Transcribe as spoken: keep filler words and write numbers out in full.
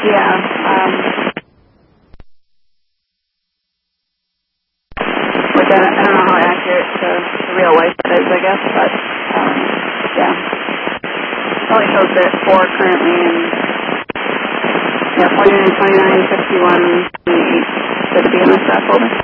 Yeah. Um, which I, I don't know how accurate to, to real life that is, I guess, but um, yeah. Probably shows that four currently, and yeah, forty-nine, twenty-nine, fifty-one, twenty-eight should be in the staff folder.